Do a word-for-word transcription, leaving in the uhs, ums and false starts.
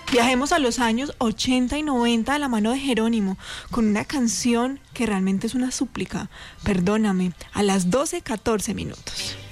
Viajemos a los años ochenta y noventa de la mano de Jerónimo, con una canción que realmente es una súplica. Perdóname, a las doce catorce minutos.